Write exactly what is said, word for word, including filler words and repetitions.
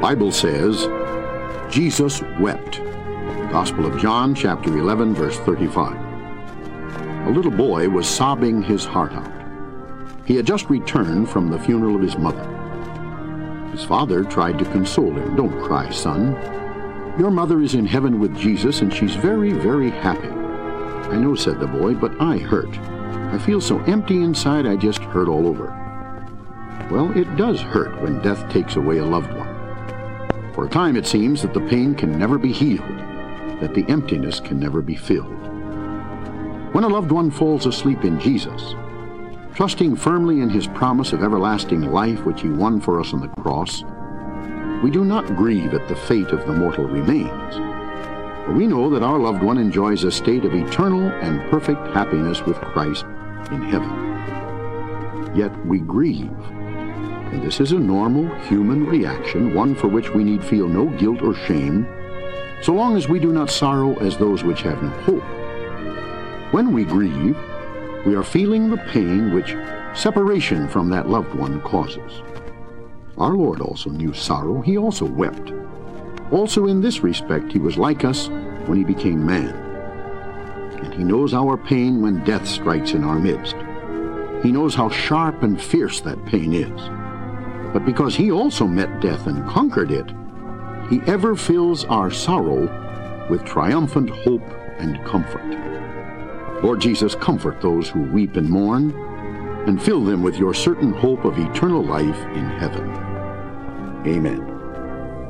Bible says, Jesus wept. Gospel of John, chapter eleven, verse thirty-five. A little boy was sobbing his heart out. He had just returned from the funeral of his mother. His father tried to console him. "Don't cry, son. Your mother is in heaven with Jesus, and she's very, very happy." "I know," said the boy, "but I hurt. I feel so empty inside, I just hurt all over." Well, it does hurt when death takes away a loved one. For a time it seems that the pain can never be healed, that the emptiness can never be filled. When a loved one falls asleep in Jesus, trusting firmly in his promise of everlasting life which he won for us on the cross, we do not grieve at the fate of the mortal remains, for we know that our loved one enjoys a state of eternal and perfect happiness with Christ in heaven. Yet we grieve, and this is a normal human reaction, one for which we need feel no guilt or shame, so long as we do not sorrow as those which have no hope. When we grieve, we are feeling the pain which separation from that loved one causes. Our Lord also knew sorrow. He also wept. Also in this respect, he was like us when he became man. And he knows our pain when death strikes in our midst. He knows how sharp and fierce that pain is. But because he also met death and conquered it, he ever fills our sorrow with triumphant hope and comfort. Lord Jesus, comfort those who weep and mourn, and fill them with your certain hope of eternal life in heaven. Amen.